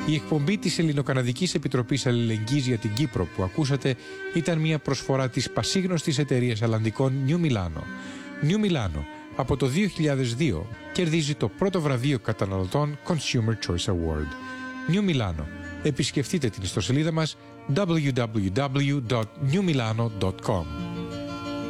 Η εκπομπή της Ελληνοκαναδικής Επιτροπής Αλληλεγγύης για την Κύπρο που ακούσατε ήταν μια προσφορά της πασίγνωστης εταιρείας αλλαντικών New Milano. New Milano από το 2002 κερδίζει το πρώτο βραβείο καταναλωτών Consumer Choice Award. New Milano. Επισκεφτείτε την ιστοσελίδα μας www.newmilano.com.